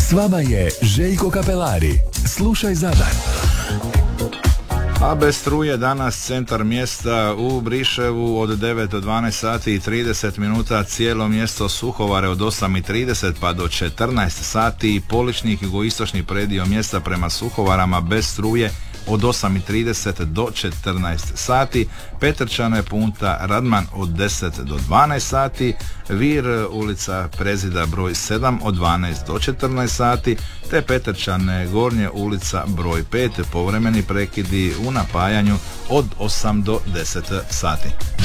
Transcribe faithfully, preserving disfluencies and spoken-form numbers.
S vama je Željko Kapelari. Slušaj Zadar. A bez struje danas centar mjesta u Briševu od devet do dvanaest sati i trideset minuta, cijelo mjesto Suhovare od osam i trideset pa do četrnaest sati i Poličnik jugoistočni predio mjesta prema Suhovarama bez struje od osam i trideset do četrnaest sati, Petrčane Punta Radman od deset do dvanaest sati, Vir ulica Prezida broj sedam od dvanaest do četrnaest sati, te Petrčane Gornje ulica broj pet, povremeni prekidi u napajanju od osam do deset sati.